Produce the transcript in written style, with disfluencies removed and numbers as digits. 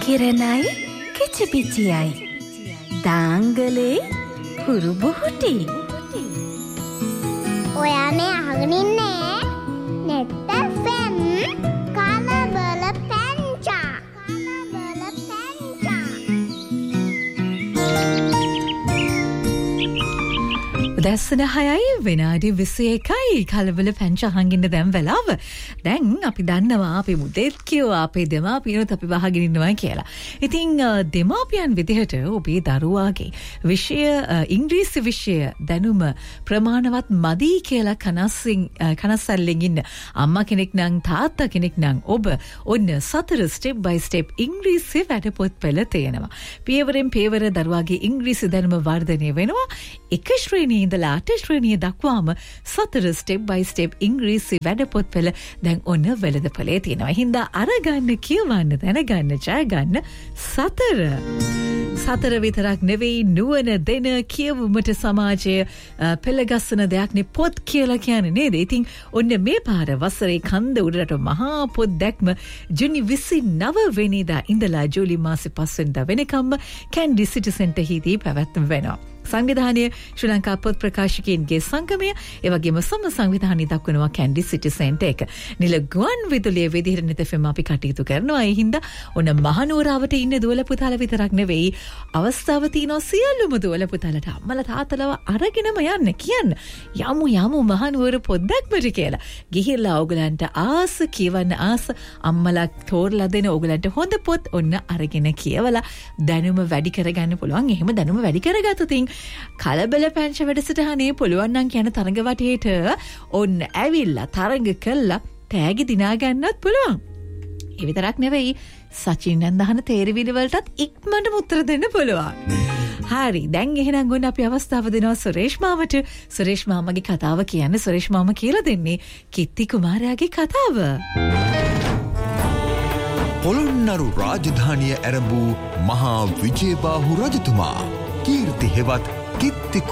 කිරණයි කිචිපිචියයි දාංගලේ හුරුබුහුටි ඔයා මේ අහගෙන ඉන්නේ නෙට්ටෆම් කලබල පැංචා දැස්සන 6යි විනාඩි 21යි කලබල පැංච අහන් ඉන්න දැන් වෙලාව. දැන් අපි දන්නවා අපි මුදෙත් කියවා අපේ දෙමාපියන්ත් අපි වහගෙන ඉන්නවා කියලා. ඉතින් දෙමාපියන් විදිහට ඔබේ දරුවාගේ විෂය ඉංග්‍රීසි විෂය දැනුම ප්‍රමාණවත් මදි කියලා කනස්සල්ලෙන් ඉන්න අම්මා කෙනෙක් නම් තාත්තා කෙනෙක් නම් ඔබ ඔන්න 4 ස්ටෙප් බයි ස්ටෙප් ඉංග්‍රීසි වැඩපොත් පෙළ තියෙනවා. පියවරෙන් පියවර දරුවාගේ ඉංග්‍රීසි දැනුම වර්ධනය වෙනවා. එක ශ්‍රේණියේ ඉඳලා 8 ශ්‍රේණිය දක්වාම 4 ස්ටෙප් බයි ස්ටෙප් ඉංග්‍රීසි වැඩපොත් පෙළ දැන් ඔන්න වෙළඳපොලේ තියෙනවා. හින්දා අරගන්න කියවන්න දැනගන්න ජය ගන්න 4 විතරක් නෙවෙයි නුවණ දෙන කියවුමට සමාජය පෙළගස්සන දෙයක්නේ පොත් කියලා කියන්නේ නේද? ඉතින් ඔන්න මේ පාර වසරේ කන්ද උඩරට මහා පොත් දැක්ම ජුනි 29 වෙනිදා ඉඳලා ජූලි මාසේ 5 වෙනිදා වෙනකම්ම කැන්ඩි සිටි සෙන්ටර් හිදී පැවැත්ම වෙනවා. සංවිධානයේ ශ්‍රී ලංකා පොත් ප්‍රකාශකයන්ගේ සංගමය ඒ වගේම සම සංවිධානය දක්වනවා කැන්ඩි සිටි සෙන්ටර් එක. නිල ගුවන් විදුලියේ විදිහට නෙතෙම අපි කටයුතු කරනවා. ඒ හින්දා ඔන්න මහනුවරාවට ඉන්න දුවල පුතාලා විතරක් නෙවෙයි අවස්ථාව තියෙනවා සියලුම දුවල පුතාලට අම්මලා තාත්තලව අරගෙනම යන්න කියන්න. යමු මහනුවර පොත් දැක්මට කියලා. ගිහිල්ලා ඕගලන්ට ආස කියවන්න ආස අම්මලා තෝරලා දෙන ඕගලන්ට හොඳ පොත් ඔන්න අරගෙන කියවලා දැනුම වැඩි කරගන්න පුළුවන්. එහෙම දැනුම වැඩි කරගත්තොත් කලබල පැංච වැඩසටහනේ පුළුවන් නම් කියන තරඟ වටේට ඔන්න ඇවිල්ලා තරඟ කළා තෑගි දිනා ගන්නත් පුළුවන්. ඒ විතරක් නෙවෙයි සචින් නන්දහන තේරවිලි වලටත් ඉක්මනට උත්තර දෙන්න පුළුවන්. හරි දැන් එහෙනම් ගොන්න අපි අවස්ථාව දෙනවා සුරේෂ් මාමට. සුරේෂ් මාමගේ කතාව කියන්නේ සුරේෂ් මාම කියලා දෙන්නේ කිත්ති කුමාරයාගේ කතාව. පොළොන්නරු රාජධානිය ඇරඹූ මහා විජේබාහු රජතුමා කීර්ති හෙවත් කිත්ති